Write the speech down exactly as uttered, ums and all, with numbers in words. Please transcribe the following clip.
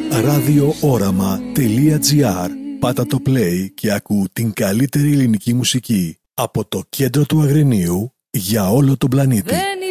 ραδιόοραμα τελεία τζι άρ. Πάτα το play και ακού την καλύτερη ελληνική μουσική από το κέντρο του Αγρινίου για όλο τον πλανήτη.